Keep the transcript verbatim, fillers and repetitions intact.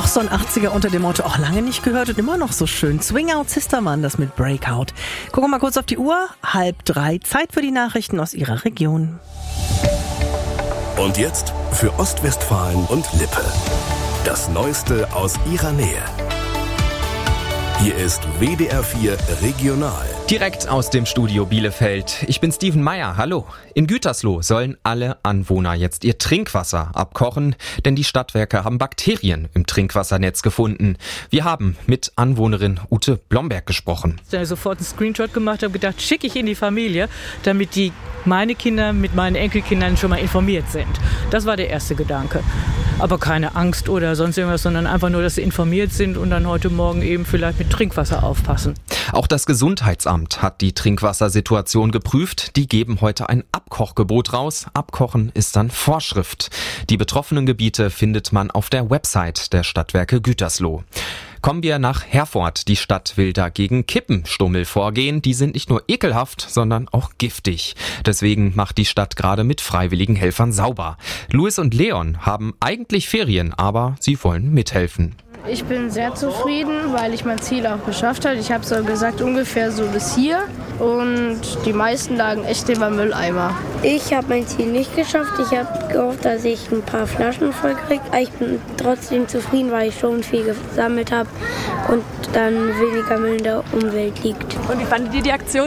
Noch so ein achtziger unter dem Motto, auch lange nicht gehört und immer noch so schön. Swing Out Sisterman, das mit Breakout. Gucken wir mal kurz auf die Uhr. Halb drei. Zeit für die Nachrichten aus Ihrer Region. Und jetzt für Ostwestfalen und Lippe. Das Neueste aus Ihrer Nähe. Hier ist W D R vier Regional. Direkt aus dem Studio Bielefeld. Ich bin Steven Meyer, hallo. In Gütersloh sollen alle Anwohner jetzt ihr Trinkwasser abkochen, denn die Stadtwerke haben Bakterien im Trinkwassernetz gefunden. Wir haben mit Anwohnerin Ute Blomberg gesprochen. Ich habe sofort einen Screenshot gemacht, habe gedacht, schicke ich in die Familie, damit die meine Kinder mit meinen Enkelkindern schon mal informiert sind. Das war der erste Gedanke. Aber keine Angst oder sonst irgendwas, sondern einfach nur, dass sie informiert sind und dann heute Morgen eben vielleicht mit Trinkwasser aufpassen. Auch das Gesundheitsamt hat die Trinkwassersituation geprüft. Die geben heute ein Abkochgebot raus. Abkochen ist dann Vorschrift. Die betroffenen Gebiete findet man auf der Website der Stadtwerke Gütersloh. Kommen wir nach Herford. Die Stadt will dagegen Kippenstummel vorgehen. Die sind nicht nur ekelhaft, sondern auch giftig. Deswegen macht die Stadt gerade mit freiwilligen Helfern sauber. Louis und Leon haben eigentlich Ferien, aber sie wollen mithelfen. Ich bin sehr zufrieden, weil ich mein Ziel auch geschafft habe. Ich habe so gesagt, ungefähr so bis hier. Und die meisten lagen echt in meinem Mülleimer. Ich habe mein Ziel nicht geschafft. Ich habe gehofft, dass ich ein paar Flaschen voll kriege. Ich bin trotzdem zufrieden, weil ich schon viel gesammelt habe und dann weniger Müll in der Umwelt liegt. Und wie fandet ihr die Aktion?